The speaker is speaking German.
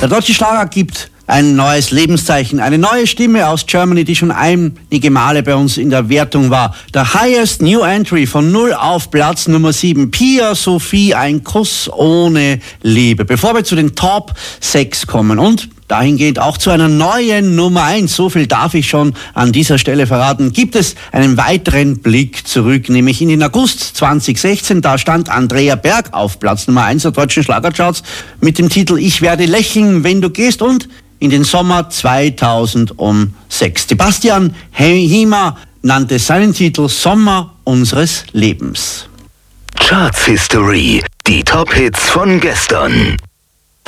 Der deutsche Schlager gibt ein neues Lebenszeichen, eine neue Stimme aus Germany, die schon einige Male bei uns in der Wertung war. Der Highest New Entry von 0 auf Platz Nummer 7. Pia Sophie, ein Kuss ohne Liebe. Bevor wir zu den Top 6 kommen und dahingehend auch zu einer neuen Nummer 1, so viel darf ich schon an dieser Stelle verraten, gibt es einen weiteren Blick zurück, nämlich in den August 2016. Da stand Andrea Berg auf Platz Nummer 1 der deutschen Schlagercharts mit dem Titel Ich werde lächeln, wenn du gehst, und in den Sommer 2006. Sebastian Hima nannte seinen Titel Sommer unseres Lebens. Charts History, die Top-Hits von gestern.